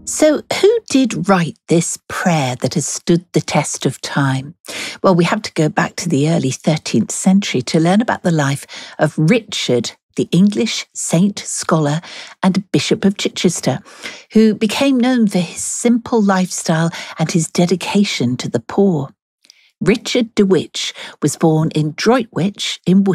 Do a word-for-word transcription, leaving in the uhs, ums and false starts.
So, who did write this prayer that has stood the test of time? Well, we have to go back to the early thirteenth century to learn about the life of Richard, the English saint, scholar, and Bishop of Chichester, who became known for his simple lifestyle and his dedication to the poor. Richard de Witch was born in Droitwich in